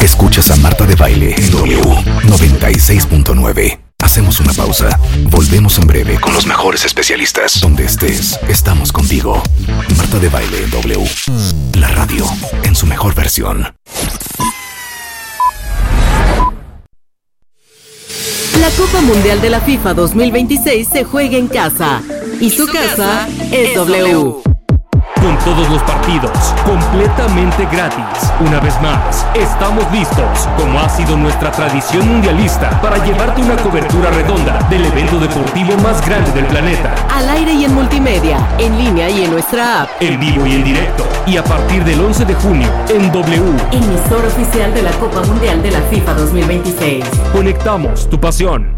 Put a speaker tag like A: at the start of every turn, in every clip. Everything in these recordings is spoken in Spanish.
A: Escuchas a Marta de Baile en W 96.9. Hacemos una pausa. Volvemos en breve con los mejores especialistas. Donde estés, estamos contigo. Marta de Baile en W. La radio en su mejor versión.
B: La Copa Mundial de la FIFA 2026 se juega en casa. Y su casa es W.
C: Con todos los partidos, completamente gratis. Una vez más, estamos listos, como ha sido nuestra tradición mundialista, para llevarte una cobertura redonda del evento deportivo más grande del planeta.
B: Al aire y en multimedia, en línea y en nuestra app.
C: En vivo y en directo. Y a partir del 11 de junio, en W.
B: Emisor oficial de la Copa Mundial de la FIFA 2026.
C: Conectamos tu pasión.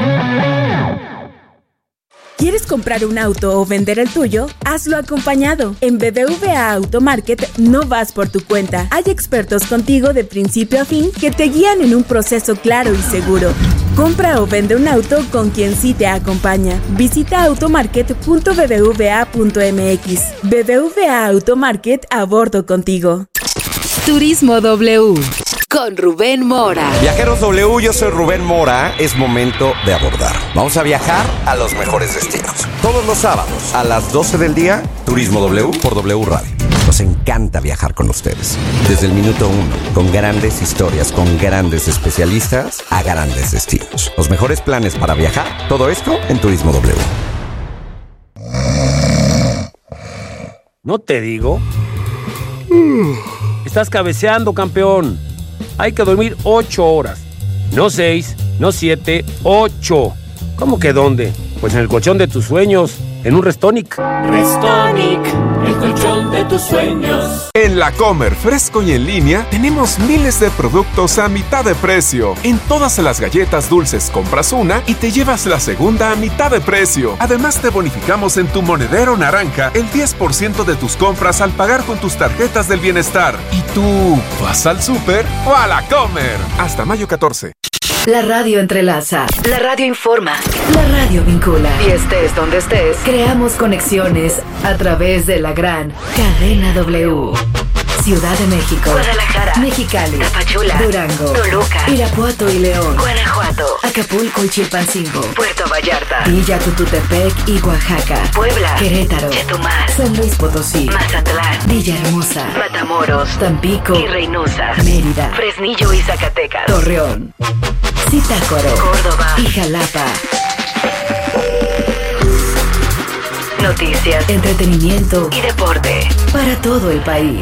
D: ¿Quieres comprar un auto o vender el tuyo? Hazlo acompañado. En BBVA Automarket no vas por tu cuenta. Hay expertos contigo de principio a fin que te guían en un proceso claro y seguro. Compra o vende un auto con quien sí te acompaña. Visita automarket.bbva.mx. BBVA Automarket, a bordo contigo.
B: Turismo W. Con Rubén Mora.
E: Viajeros W, yo soy Rubén Mora. Es momento de abordar. Vamos a viajar a los mejores destinos. Todos los sábados a las 12 del día, Turismo W por W Radio. Nos encanta viajar con ustedes. Desde el minuto 1, con grandes historias, con grandes especialistas a grandes destinos. Los mejores planes para viajar, todo esto en Turismo W.
F: ¿No te digo? Estás cabeceando, campeón. Hay que dormir 8 horas. No 6, no 7, 8. ¿Cómo que dónde? Pues en el colchón de tus sueños, en un Restonic.
G: Restonic, el colchón de tus sueños.
H: En La Comer, fresco y en línea, tenemos miles de productos a mitad de precio. En todas las galletas dulces compras una y te llevas la segunda a mitad de precio. Además, te bonificamos en tu monedero naranja el 10% de tus compras al pagar con tus tarjetas del bienestar. ¿Y tú vas al súper o a La Comer? Hasta mayo 14.
I: La radio entrelaza, la radio informa, la radio vincula. Y estés donde estés, creamos conexiones a través de la gran cadena W. Ciudad de México, Guadalajara, Mexicali, Tapachula, Durango, Toluca, Irapuato y León, Guanajuato, Acapulco y Chilpancingo, Puerto Vallarta, Villa Tututepec y Oaxaca, Puebla, Querétaro, Chetumal, San Luis Potosí, Mazatlán, Villahermosa, Matamoros, Tampico y Reynosa, Mérida, Fresnillo y Zacatecas, Torreón, Zitácuaro, Córdoba y Jalapa. Noticias, entretenimiento y deporte para todo el país.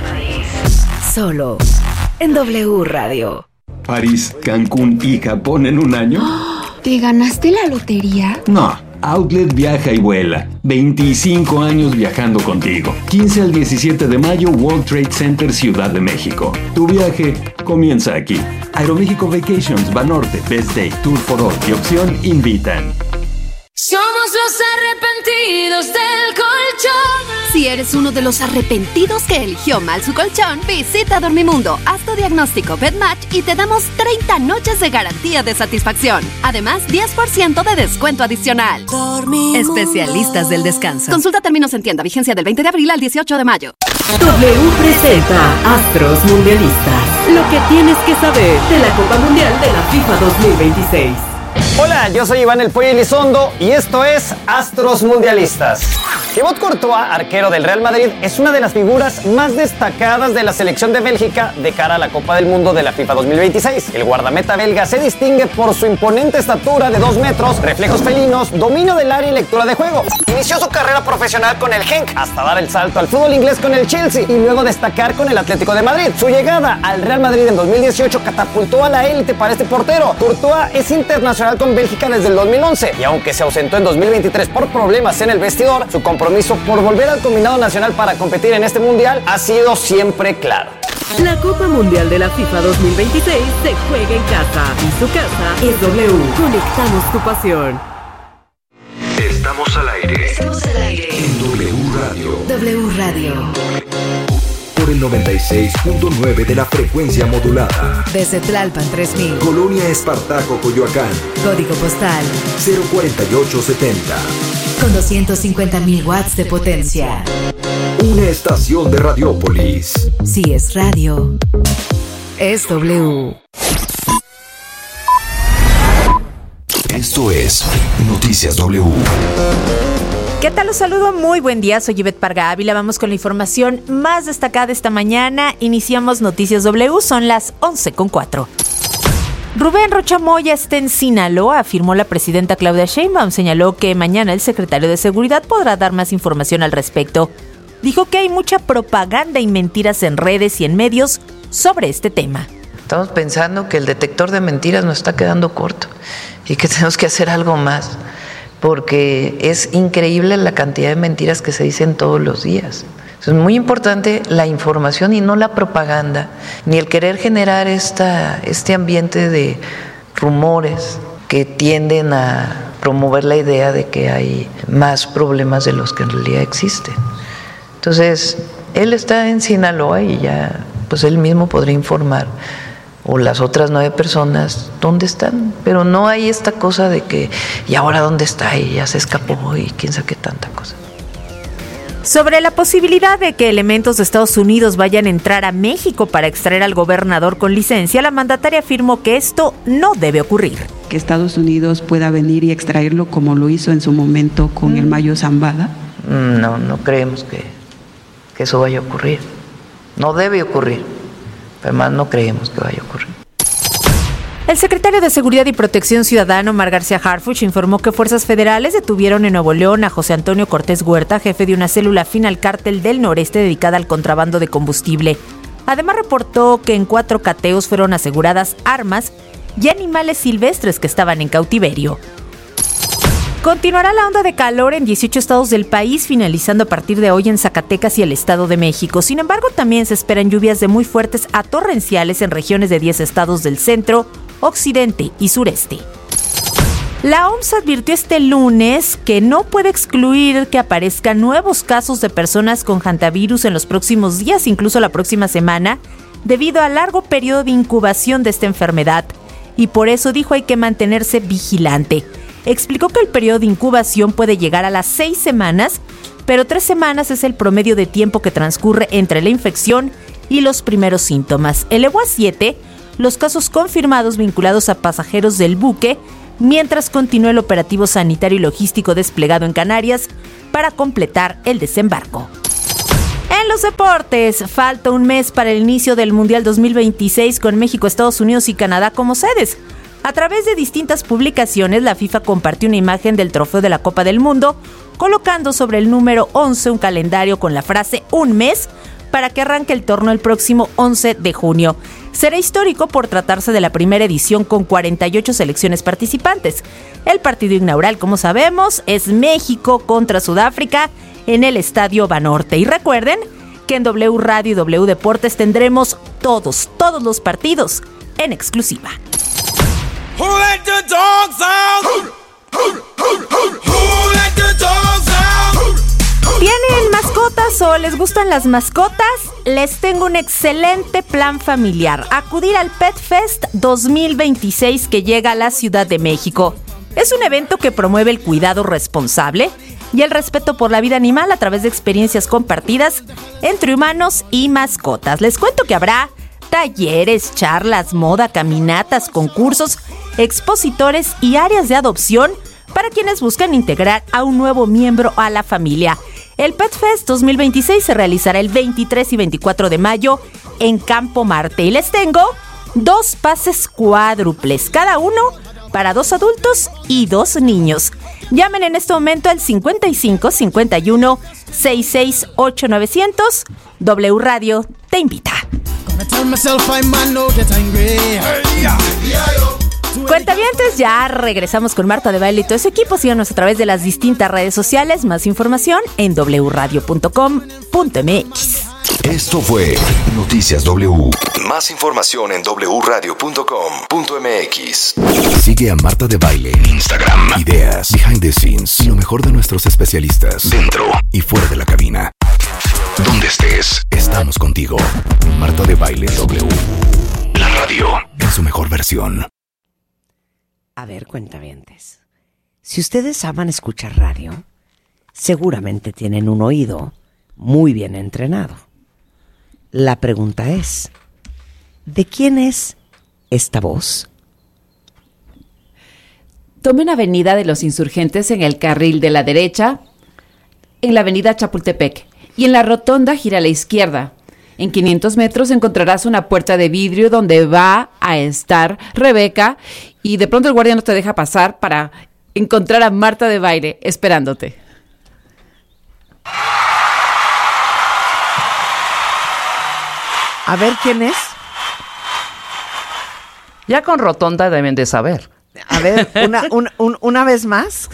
I: Solo en W Radio.
J: París, Cancún y Japón en un año.
K: ¿Te ganaste la lotería?
J: No, Outlet viaja y vuela. 25 años viajando contigo. 15 al 17 de mayo, World Trade Center, Ciudad de México. Tu viaje comienza aquí. Aeroméxico Vacations, Banorte, Best Day, Tour for All y Opción invitan.
G: Somos los arrepentidos del colchón.
L: Si eres uno de los arrepentidos que eligió mal su colchón, visita Dormimundo, haz tu diagnóstico BedMatch y te damos 30 noches de garantía de satisfacción. Además, 10% de descuento adicional. Dormimundo. Especialistas del descanso. Consulta términos en tienda, vigencia del 20 de abril al 18 de mayo.
B: W presenta Astros Mundialistas. Lo que tienes que saber de la Copa Mundial de la FIFA 2026.
M: Hola, yo soy Iván El Pollo Elizondo y esto es Astros Mundialistas. Thibaut Courtois, arquero del Real Madrid, es una de las figuras más destacadas de la selección de Bélgica de cara a la Copa del Mundo de la FIFA 2026. El guardameta belga se distingue por su imponente estatura de 2 metros, reflejos felinos, dominio del área y lectura de juego. Inició su carrera profesional con el Genk, hasta dar el salto al fútbol inglés con el Chelsea y luego destacar con el Atlético de Madrid. Su llegada al Real Madrid en 2018 catapultó a la élite para este portero. Courtois es internacional con Bélgica desde el 2011 y aunque se ausentó en 2023 por problemas en el vestidor, su compromiso por volver al combinado nacional para competir en este mundial ha sido siempre claro.
B: La Copa Mundial de la FIFA 2026 se juega en casa y su casa es W. Conectamos tu pasión.
A: Estamos al aire.
I: Estamos al aire
A: En W Radio.
I: W Radio.
A: Por el 96.9 de la frecuencia modulada.
I: Desde Tlalpan 3000.
A: Colonia Espartaco, Coyoacán.
I: Código postal
A: 04870.
I: con 250.000 watts de potencia.
A: Una estación de Radiópolis.
I: Si es radio, es W.
A: Esto es Noticias W.
N: ¿Qué tal? Los saludo, muy buen día, soy Ivette Parga Ávila. Vamos con la información más destacada esta mañana. Iniciamos Noticias W, son las 11:04. Rubén Rocha Moya está en Sinaloa, afirmó la presidenta Claudia Sheinbaum. Señaló que mañana el secretario de Seguridad podrá dar más información al respecto. Dijo que hay mucha propaganda y mentiras en redes y en medios sobre este tema.
O: Estamos pensando que el detector de mentiras nos está quedando corto y que tenemos que hacer algo más, porque es increíble la cantidad de mentiras que se dicen todos los días. Es muy importante la información y no la propaganda, ni el querer generar este ambiente de rumores que tienden a promover la idea de que hay más problemas de los que en realidad existen. Entonces, él está en Sinaloa y ya, pues él mismo podría informar, o las otras 9 personas, dónde están. Pero no hay esta cosa de que, ¿y ahora dónde está? Y ya se escapó y quién sabe qué tanta cosa.
N: Sobre la posibilidad de que elementos de Estados Unidos vayan a entrar a México para extraer al gobernador con licencia, la mandataria afirmó que esto no debe ocurrir.
P: Que Estados Unidos pueda venir y extraerlo como lo hizo en su momento con el Mayo Zambada.
O: No creemos que eso vaya a ocurrir. No debe ocurrir. Además, no creemos que vaya a ocurrir.
N: El secretario de Seguridad y Protección Ciudadana, Omar García Harfuch, informó que fuerzas federales detuvieron en Nuevo León a José Antonio Cortés Huerta, jefe de una célula afín al Cártel del Noreste dedicada al contrabando de combustible. Además, reportó que en 4 cateos fueron aseguradas armas y animales silvestres que estaban en cautiverio. Continuará la onda de calor en 18 estados del país, finalizando a partir de hoy en Zacatecas y el Estado de México. Sin embargo, también se esperan lluvias de muy fuertes a torrenciales en regiones de 10 estados del centro, occidente y sureste. La OMS advirtió este lunes que no puede excluir que aparezcan nuevos casos de personas con hantavirus en los próximos días, incluso la próxima semana, debido al largo periodo de incubación de esta enfermedad. Y por eso dijo hay que mantenerse vigilante. Explicó que el periodo de incubación puede llegar a las 6 semanas, pero 3 semanas es el promedio de tiempo que transcurre entre la infección y los primeros síntomas. Elevó a 7 los casos confirmados vinculados a pasajeros del buque, mientras continúa el operativo sanitario y logístico desplegado en Canarias para completar el desembarco. En los deportes, falta un mes para el inicio del Mundial 2026 con México, Estados Unidos y Canadá como sedes. A través de distintas publicaciones, la FIFA compartió una imagen del trofeo de la Copa del Mundo, colocando sobre el número 11 un calendario con la frase "un mes" para que arranque el torneo el próximo 11 de junio. Será histórico por tratarse de la primera edición con 48 selecciones participantes. El partido inaugural, como sabemos, es México contra Sudáfrica en el Estadio Banorte. Y recuerden que en W Radio y W Deportes tendremos todos los partidos en exclusiva.
G: Who let the dogs out? Who let the dogs out?
N: ¿Tienen mascotas o les gustan las mascotas? Les tengo un excelente plan familiar. Acudir al Pet Fest 2026 que llega a la Ciudad de México. Es un evento que promueve el cuidado responsable y el respeto por la vida animal a través de experiencias compartidas entre humanos y mascotas. Les cuento que habrá talleres, charlas, moda, caminatas, concursos, expositores y áreas de adopción para quienes buscan integrar a un nuevo miembro a la familia. El Pet Fest 2026 se realizará el 23 y 24 de mayo en Campo Marte y les tengo 2 pases cuádruples, cada uno para 2 adultos y 2 niños. Llamen en este momento al 55 51 66 8900. W Radio te invita. Cuentavientes, ya regresamos con Marta de Baile y todo ese equipo. Síganos a través de las distintas redes sociales. Más información en wradio.com.mx.
A: Esto fue Noticias W. Más información en wradio.com.mx. Sigue a Marta de Baile en Instagram. Ideas, behind the scenes y lo mejor de nuestros especialistas dentro y fuera de la cabina. Donde estés, estamos contigo. Marta de Baile W. La radio en su mejor versión.
Q: A ver, cuentavientes, si ustedes aman escuchar radio, seguramente tienen un oído muy bien entrenado. La pregunta es, ¿De quién es esta voz?
R: Tomen Avenida de los Insurgentes en el carril de la derecha, en la avenida Chapultepec, y en la rotonda gira a la izquierda. En 500 metros encontrarás una puerta de vidrio donde va a estar Rebeca, y de pronto el guardia no te deja pasar para encontrar a Marta de Baile esperándote.
Q: A ver, ¿quién es?
S: Ya con rotonda deben de saber.
Q: A ver, una vez más.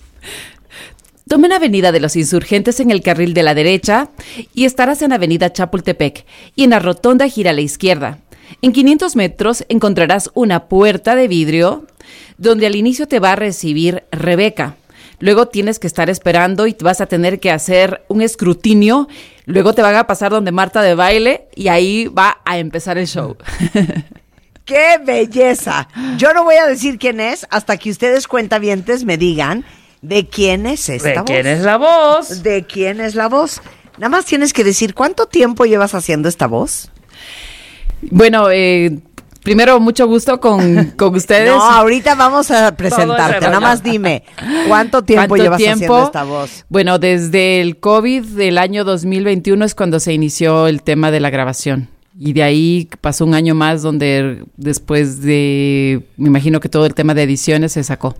R: Tomen Avenida de los Insurgentes en el carril de la derecha y estarás en Avenida Chapultepec, y en la rotonda gira a la izquierda. En 500 metros encontrarás una puerta de vidrio donde al inicio te va a recibir Rebeca. Luego tienes que estar esperando y vas a tener que hacer un escrutinio. Luego te van a pasar donde Marta de Baile y ahí va a empezar el show.
Q: ¡Qué belleza! Yo no voy a decir quién es hasta que ustedes cuentavientes me digan de quién es esta voz.
S: ¿De quién es la voz?
Q: ¿De quién es la voz? Nada más tienes que decir, ¿cuánto tiempo llevas haciendo esta voz?
R: Bueno, primero, mucho gusto con ustedes.
Q: No, ahorita vamos a presentarte. Nada más dime, ¿cuánto tiempo llevas haciendo esta voz?
R: Bueno, desde el COVID del año 2021 es cuando se inició el tema de la grabación. Y de ahí pasó un año más donde después de, me imagino que todo el tema de ediciones se sacó.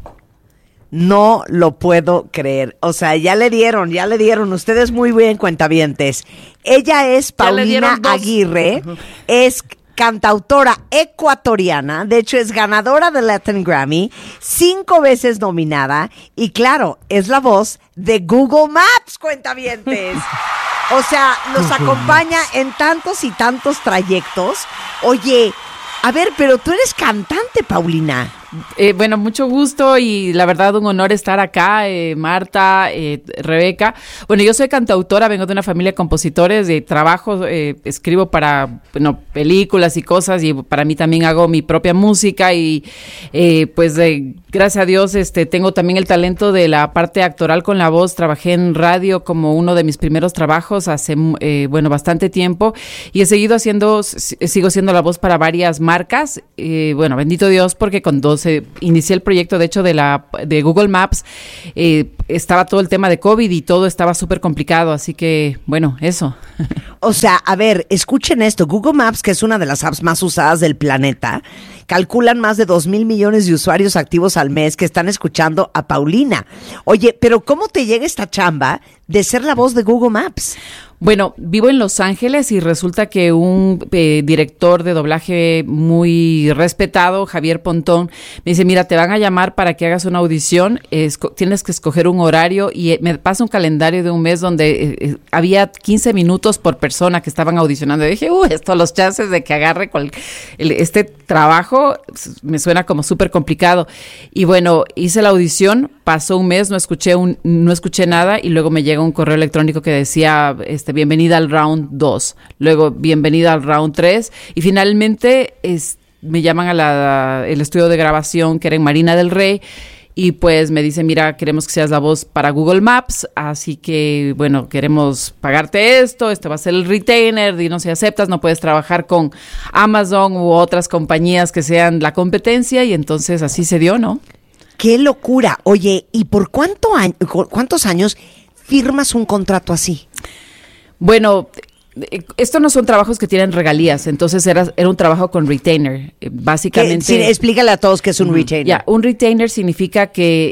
Q: No lo puedo creer. O sea, ya le dieron. Ustedes muy bien, cuentavientes. Ella es Paulina Aguirre, es cantautora ecuatoriana, de hecho es ganadora del Latin Grammy, 5 veces nominada, y claro, es la voz de Google Maps, cuentavientes. O sea, nos acompaña en tantos y tantos trayectos. Oye, a ver, pero tú eres cantante, Paulina.
R: Bueno, mucho gusto y la verdad un honor estar acá, Marta, Rebeca. Bueno, yo soy cantautora, vengo de una familia de compositores, de trabajo, escribo para películas y cosas, y para mí también hago mi propia música y pues gracias a Dios tengo también el talento de la parte actoral con la voz. Trabajé en radio como uno de mis primeros trabajos hace bastante tiempo, y sigo siendo la voz para varias marcas. Bueno, bendito Dios, porque cuando se inicié el proyecto, de hecho, de Google Maps, estaba todo el tema de COVID y todo estaba súper complicado, así que, bueno, eso.
Q: O sea, a ver, escuchen esto. Google Maps, que es una de las apps más usadas del planeta, calculan más de 2,000 millones de usuarios activos al mes que están escuchando a Paulina. Oye, pero ¿cómo te llega esta chamba de ser la voz de Google Maps?
R: Bueno, vivo en Los Ángeles y resulta que un director de doblaje muy respetado, Javier Pontón, me dice, mira, te van a llamar para que hagas una audición, tienes que escoger un horario, y me pasa un calendario de un mes donde había 15 minutos por persona que estaban audicionando. Y dije, los chances de que agarre este trabajo me suena como súper complicado. Y bueno, hice la audición, pasó un mes, no escuché nada, y luego me llega un correo electrónico que decía, bienvenida al round 2, luego bienvenida al round 3, y finalmente me llaman el estudio de grabación que era en Marina del Rey, y pues me dicen, mira, queremos que seas la voz para Google Maps, así que bueno, queremos pagarte esto va a ser el retainer, y no si aceptas, no puedes trabajar con Amazon u otras compañías que sean la competencia, y entonces así se dio, ¿no?
Q: ¡Qué locura! Oye, ¿y por cuántos años firmas un contrato así?
R: Bueno, estos no son trabajos que tienen regalías, entonces era un trabajo con retainer, básicamente.
Q: Sí, explícale a todos qué es un retainer.
R: Ya, un retainer significa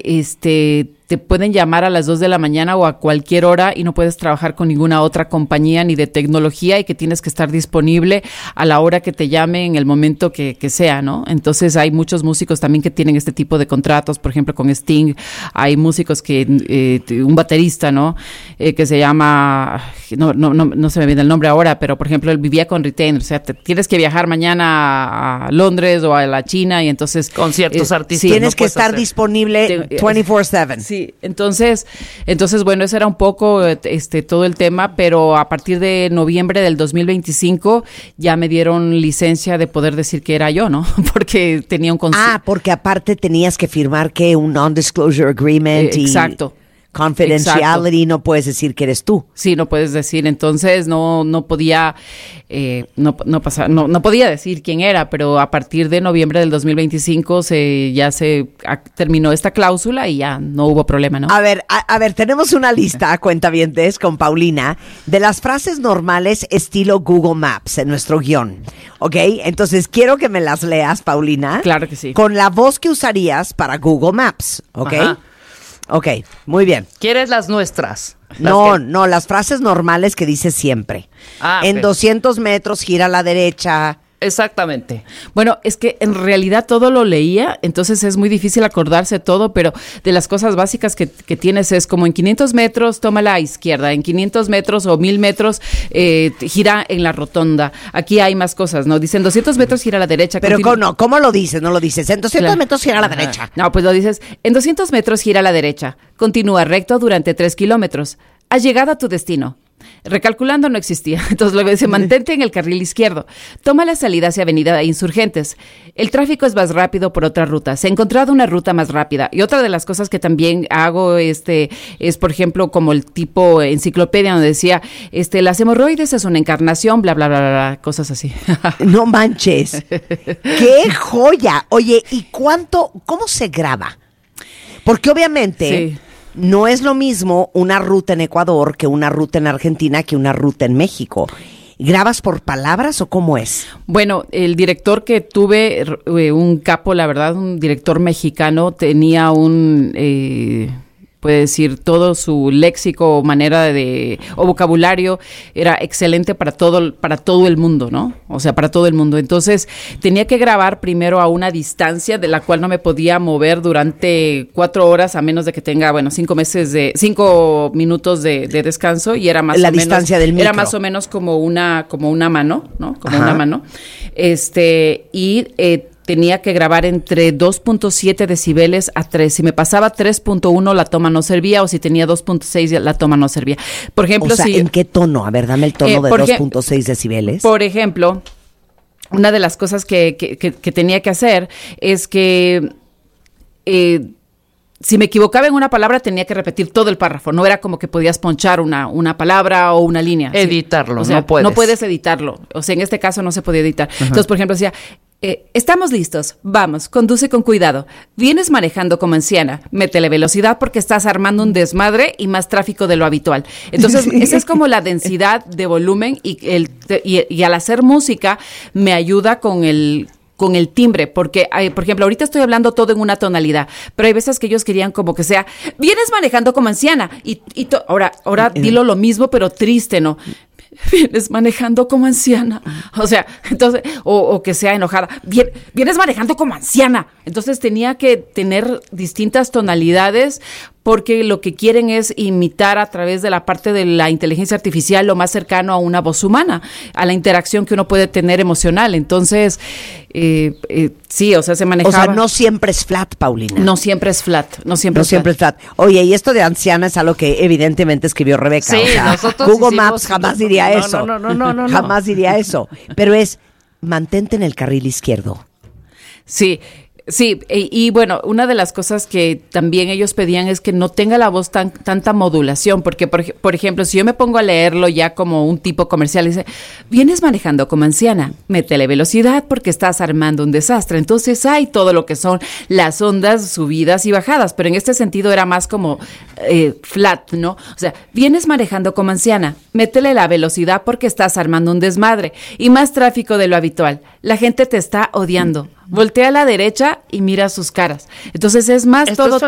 R: que te pueden llamar a las 2 de la mañana o a cualquier hora y no puedes trabajar con ninguna otra compañía ni de tecnología, y que tienes que estar disponible a la hora que te llame en el momento que sea, ¿no? Entonces hay muchos músicos también que tienen este tipo de contratos, por ejemplo con Sting, hay músicos un baterista, ¿no? Que se llama, no se me viene el nombre ahora, pero por ejemplo él vivía con retainer, o sea, tienes que viajar mañana a Londres o a la China, y entonces
S: con ciertos artistas
Q: sí, tienes que estar disponible 24/7.
R: Sí, entonces bueno, ese era un poco todo el tema, pero a partir de noviembre del 2025 ya me dieron licencia de poder decir que era yo, ¿no? Porque tenía un
Q: porque aparte tenías que firmar un non-disclosure agreement.
R: Exacto.
Q: confidentiality, no puedes decir que eres tú.
R: Sí, no puedes decir. Entonces no podía no podía decir quién era, pero a partir de noviembre del 2025 ya se terminó esta cláusula y ya no hubo problema, ¿no?
Q: A ver, tenemos una lista, cuentavientes, con Paulina, de las frases normales estilo Google Maps en nuestro guión, ¿ok? Entonces quiero que me las leas, Paulina.
R: Claro que sí.
Q: Con la voz que usarías para Google Maps, ¿ok?
S: Ajá.
Q: Ok, muy bien.
S: ¿Quieres las nuestras?
Q: No, las frases normales que dices siempre. En 200 metros gira a la derecha.
S: Exactamente.
R: Bueno, es que en realidad todo lo leía, entonces es muy difícil acordarse todo, pero de las cosas básicas que tienes es como en 500 metros toma la izquierda, en 500 metros o 1000 metros gira en la rotonda. Aquí hay más cosas, ¿no? Dicen 200 metros gira a la derecha.
Q: Pero ¿cómo lo dices? No lo dices. En 200 metros gira a la derecha.
R: No, pues lo dices. En 200 metros gira a la derecha. Continúa recto durante 3 kilómetros. Has llegado a tu destino. Recalculando no existía. Entonces luego dice, mantente en el carril izquierdo. Toma la salida hacia Avenida Insurgentes. El tráfico es más rápido por otra ruta. Se ha encontrado una ruta más rápida. Y otra de las cosas que también hago es, por ejemplo, como el tipo enciclopedia donde decía, las hemorroides es una encarnación, bla, bla, bla, bla, cosas así.
Q: No manches. ¡Qué joya! Oye, ¿y cómo se graba? Porque obviamente...
R: Sí.
Q: No es lo mismo una ruta en Ecuador que una ruta en Argentina que una ruta en México. ¿Grabas por palabras o cómo es?
R: Bueno, el director que tuve, un capo, la verdad, un director mexicano, tenía puede decir, todo su léxico o manera o vocabulario era excelente para todo el mundo, ¿no? O sea, para todo el mundo. Entonces, tenía que grabar primero a una distancia de la cual no me podía mover durante 4 horas, a menos de que tenga, 5 minutos de descanso, y era más o menos... La distancia del micro. Era más o menos como una mano, ¿no? Como una mano. Tenía que grabar entre 2.7 decibeles a 3. Si me pasaba 3.1, la toma no servía, o si tenía 2.6, la toma no servía. Por ejemplo,
Q: ¿en qué tono? A ver, dame el tono de 2.6 decibeles.
R: Por ejemplo, una de las cosas que tenía que hacer es que... si me equivocaba en una palabra, tenía que repetir todo el párrafo. No era como que podías ponchar una palabra o una línea.
S: Editarlo,
R: o sea,
S: no puedes.
R: No puedes editarlo. O sea, en este caso no se podía editar. Uh-huh. Entonces, por ejemplo, decía... estamos listos, vamos, conduce con cuidado. Vienes manejando como anciana, métele velocidad porque estás armando un desmadre y más tráfico de lo habitual. Entonces, esa es como la densidad de volumen y al hacer música me ayuda con el timbre, porque, por ejemplo, ahorita estoy hablando todo en una tonalidad, pero hay veces que ellos querían como que sea, vienes manejando como anciana, ahora dilo lo mismo, pero triste, ¿no? Vienes manejando como anciana. O sea, entonces, o que sea enojada. Vienes manejando como anciana. Entonces tenía que tener distintas tonalidades, porque lo que quieren es imitar a través de la parte de la inteligencia artificial lo más cercano a una voz humana, a la interacción que uno puede tener emocional. Entonces, sí, o sea, se manejaba.
Q: O sea, no siempre es flat, Paulina.
R: No siempre es flat. No siempre es flat.
Q: Oye, y esto de anciana es algo que evidentemente escribió Rebeca.
S: Sí,
Q: o sea,
S: nosotros
Q: Google Maps jamás diría eso.
S: No.
Q: Jamás diría eso. Pero es, mantente en el carril izquierdo.
R: Sí. Sí, y bueno, una de las cosas que también ellos pedían es que no tenga la voz tanta modulación, porque, por ejemplo, si yo me pongo a leerlo ya como un tipo comercial, dice, vienes manejando como anciana, métele velocidad porque estás armando un desastre. Entonces hay todo lo que son las ondas, subidas y bajadas, pero en este sentido era más como flat, ¿no? O sea, vienes manejando como anciana, métele la velocidad porque estás armando un desmadre y más tráfico de lo habitual. La gente te está odiando. Voltea a la derecha y mira sus caras. Entonces es más todo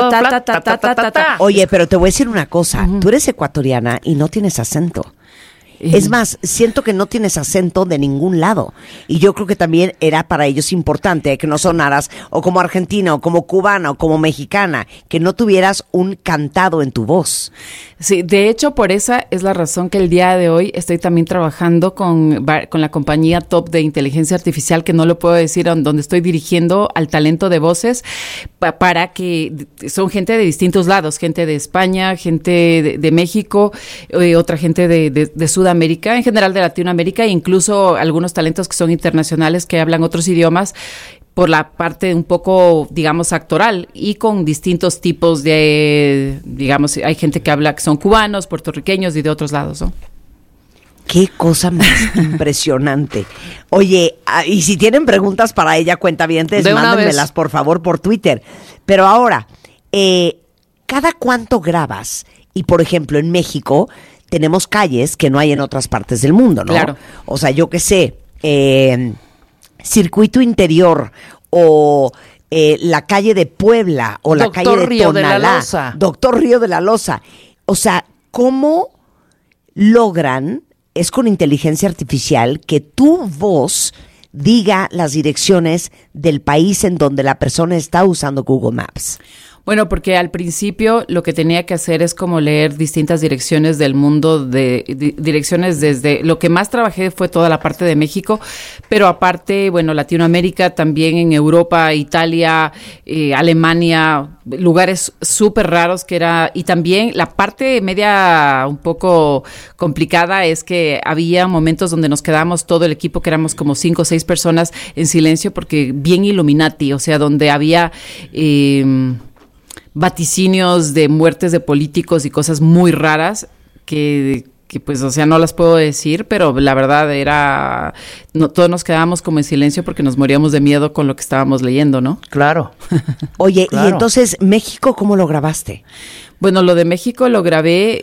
R: ta.
Q: Oye, pero te voy a decir una cosa. Tú eres ecuatoriana y no tienes acento. Es más, siento que no tienes acento de ningún lado. Y yo creo que también era para ellos importante que no sonaras o como argentina, o como cubana, o como mexicana, que no tuvieras un cantado en tu voz.
R: Sí, de hecho, por esa es la razón que el día de hoy estoy también trabajando con la compañía top de inteligencia artificial, que no lo puedo decir, donde estoy dirigiendo al talento de voces, para que son gente de distintos lados, gente de España, gente de México, otra gente de Sudamérica, Sudamérica, en general de Latinoamérica, e incluso algunos talentos que son internacionales que hablan otros idiomas, por la parte un poco, digamos, actoral, y con distintos tipos de, digamos, hay gente que habla que son cubanos, puertorriqueños y de otros lados, ¿no?
Q: Qué cosa más impresionante. Oye, y si tienen preguntas para ella, cuentavientes, mándenmelas por favor por Twitter. Pero ahora, ¿cada cuánto grabas? Y por ejemplo, en México tenemos calles que no hay en otras partes del mundo, ¿no?
R: Claro.
Q: O sea, yo qué sé, Circuito Interior o la calle de Puebla o la calle de
S: Río
Q: Tonalá,
S: de la Loza.
Q: Doctor Río de la Loza. O sea, ¿cómo logran, es con inteligencia artificial, que tu voz diga las direcciones del país en donde la persona está usando Google Maps?
R: Bueno, porque al principio lo que tenía que hacer es como leer distintas direcciones del mundo, direcciones desde... Lo que más trabajé fue toda la parte de México, pero aparte, bueno, Latinoamérica, también en Europa, Italia, Alemania, lugares súper raros que era... Y también la parte media un poco complicada es que había momentos donde nos quedábamos todo el equipo, que éramos como 5 o 6 personas en silencio, porque bien Illuminati, o sea, donde había... vaticinios de muertes de políticos y cosas muy raras que pues, o sea, no las puedo decir, pero la verdad era, todos nos quedábamos como en silencio porque nos moríamos de miedo con lo que estábamos leyendo, ¿no?
S: Claro.
Q: Oye, claro. Y entonces, ¿México cómo lo grabaste?
R: Bueno, lo de México lo grabé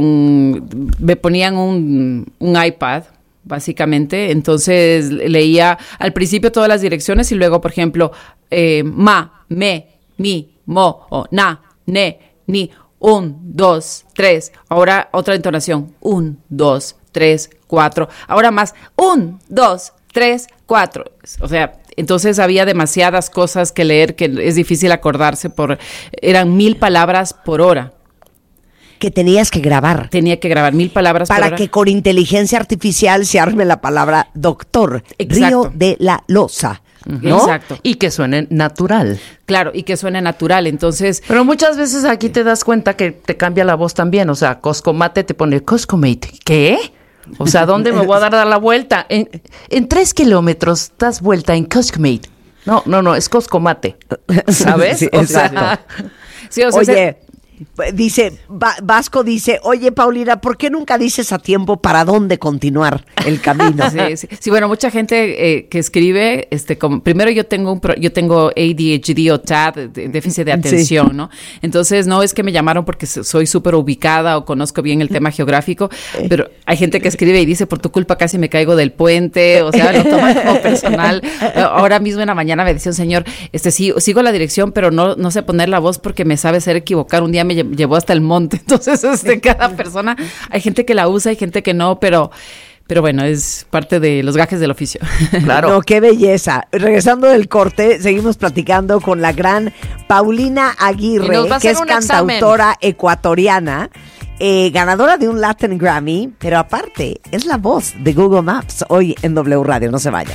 R: me ponían un iPad, básicamente, entonces leía al principio todas las direcciones y luego, por ejemplo, ma, me, mi, mo, o na, ne, ni, 1, 2, 3, ahora otra entonación, 1, 2, 3, 4, ahora más, 1, 2, 3, 4, o sea, entonces había demasiadas cosas que leer que es difícil acordarse, eran 1000 palabras por hora.
Q: Que tenías que grabar.
R: Tenía que grabar 1000 palabras por hora.
Q: Para que con inteligencia artificial se arme la palabra doctor. Exacto. Río de la Loza. ¿No?
S: Exacto. Y que suene natural.
R: Claro, y que suene natural, entonces...
S: Pero muchas veces aquí te das cuenta que te cambia la voz también, o sea, Coscomate te pone Coscomate. ¿Qué? O sea, ¿dónde me voy a dar la vuelta? En 3 kilómetros das vuelta en Coscomate. No, es Coscomate, ¿sabes?
Q: Sí, exacto.
R: Sí, o sea,
Q: oye... Dice, Vasco dice, oye Paulina, ¿por qué nunca dices a tiempo para dónde continuar el camino?
R: Sí, bueno, mucha gente que escribe, como, primero yo tengo ADHD o TAD, déficit de atención, sí. ¿no? Entonces no es que me llamaron porque soy súper ubicada o conozco bien el tema geográfico, pero hay gente que escribe y dice, por tu culpa casi me caigo del puente, o sea, lo toman como personal. Ahora mismo en la mañana me decía un señor, sí, sigo la dirección, pero no sé poner la voz porque me sabe ser equivocar. Un día me llevó hasta el monte, entonces cada persona, hay gente que la usa, hay gente que no, pero bueno, es parte de los gajes del oficio.
Q: Claro. No, qué belleza. Regresando del corte, seguimos platicando con la gran Paulina Aguirre, que es cantautora ecuatoriana, ganadora de un Latin Grammy, pero aparte es la voz de Google Maps hoy en W Radio. No se vayan.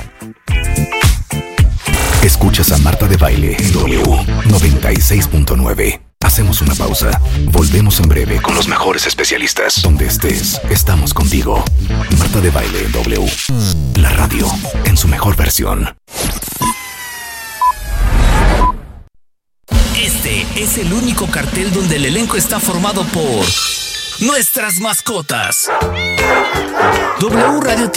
A: Escuchas a Marta de Baile en W 96.9. Hacemos una pausa. Volvemos en breve con los mejores especialistas. Donde estés, estamos contigo. Marta de Baile en W. La radio en su mejor versión.
T: Este es el único cartel donde el elenco está formado por nuestras mascotas. W Radio